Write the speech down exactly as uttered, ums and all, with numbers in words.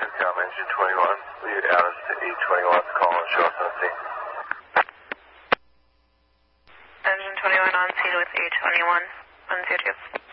com, engine twenty-one, lead Alice to E twenty-one, call and show us on scene. Engine twenty-one on scene with A twenty-one, one zero two.